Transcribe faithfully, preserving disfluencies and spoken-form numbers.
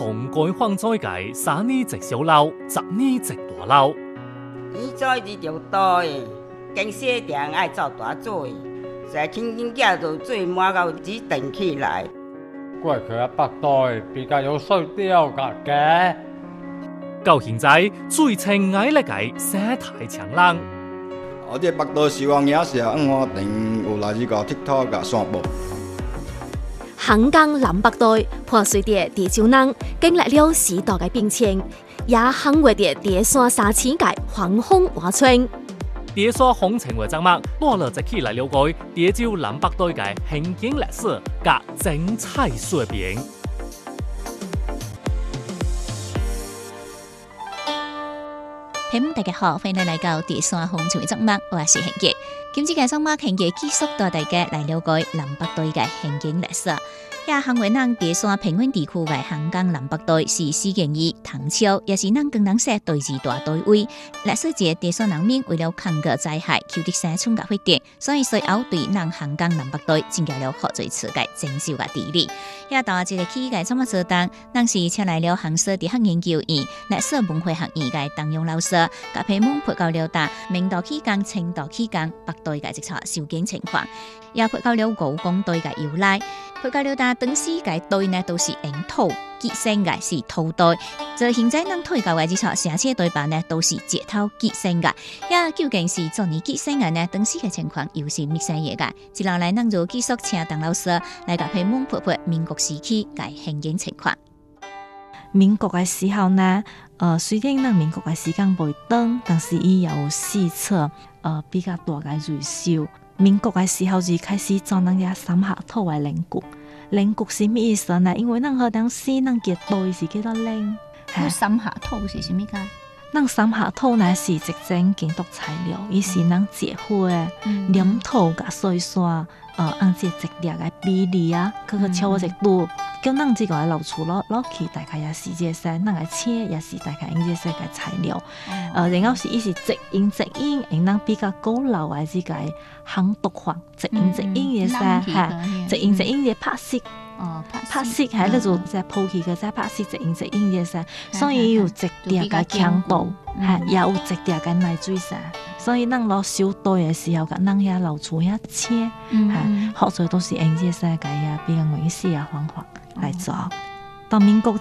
從改放災界，三年直小樓，十年直大樓。 伊做日就多誒，經小店愛做大做誒，在輕輕架就水滿到只等起來。 過去啊，北代比較有水調嘅。 到現在最情愛嘅個生態長廊。 我哋北代希望也是啊，我定有來呢個 TikTok 嘅散步。 杭江南北隊破碎的地球人經歷了時代嘅變遷，也行過的地山沙淺界黃風畫村。 地山風情嘅節目，攞嚟一起來了解地球南北隊嘅行經歷史及精彩說明。 聽眾大家好，歡迎來到地山風情嘅節目，我係恆傑。今次嘅節目恆傑繼續帶大家來了解南北隊嘅行經歷史。也行過咱地山平原地區嘅杭江南北隊是四件二唐朝，也是咱江南社隊治大隊位。歷史節地山人民為了抗過災害，求得生存嘅發展，所以隨後對咱杭江南北隊增加了好多次嘅增修嘅地理。也到這個期嘅節目做當，咱是請來了杭師大學研究院歷史文化學院嘅鄧勇老師，甲批門培教了達明道期間、清道期間北隊嘅一個受經情況，也培教了武功隊嘅由來，培教了達當時嘅隊呢都是用土結成嘅，是土隊。就現在咱推教嘅一個城市隊班呢，都是石頭結成嘅。也究竟是怎樣結成嘅呢？當時嘅情況又是乜嘢嘅？接落來咱就繼續請鄧老師來甲批門培培民國時期嘅行經情況。 民國嘅時候呢，呃，雖然咱民國嘅時間袂長，但是伊有四冊呃比較大嘅瑞秀。民國嘅時候就開始做咱遐三合土嘅練骨。練骨是咩意思呢？因為咱好當時咱嘅隊是叫做練。 那三合土是啥物個？ 咱三合土呢是一種建築材料，伊是咱結合嘅黏土甲碎沙，呃，按這直列嘅比例啊，佢個超一度。叫咱這個嘅樓厝攞攞去，大概也是這些，咱嘅車也是大概用這些嘅材料。呃，然後是伊是直影直影，用咱比較高樓嘅這個夯土法，直影直影嘅噻，嚇，直影直影嘅拍色。 哦， 拍色係嗰種即係鋪起嘅，即係拍色直影直影嘅噻，所以有直條嘅強度，係也有直條嘅耐水噻。所以咱攞小隊嘅時候，咁咱遐樓厝遐車，係學咗都是用這些嘅比較原始嘅方法來做。到民國